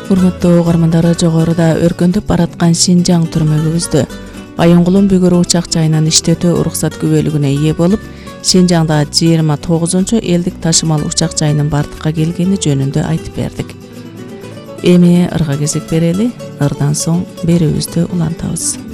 Урматтуу угармандар, жогоруда өркөндөп бараткан Шинжаң түрмөгүбүздө Байонгулун Бүгүр учак жайынан иштетүү уруксат күбөлүгүнө ээ болуп, Шинжаңда 29 элдик ташымал учак жайынын бардыкка келгени жөнүндө айтып бердик. Эми ырга кезек берели, ырдан соң берүүбүздү улантабыз.